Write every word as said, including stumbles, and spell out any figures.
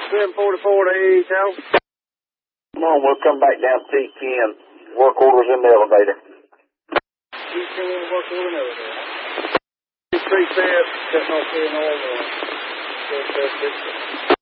seven forty-four to A H O. Come on, we'll come back down to T ten. Work orders in the elevator. T ten will work order in the elevator. Three steps, cutting off the oil.